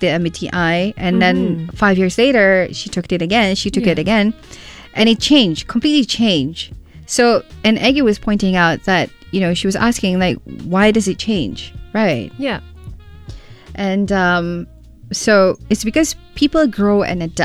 the MBTI, and then 5 years later, she took it again. And it completely changed. So, and Eggy was pointing out that, she was asking, like, why does it change? Right. Yeah. And so it's because people grow and adapt.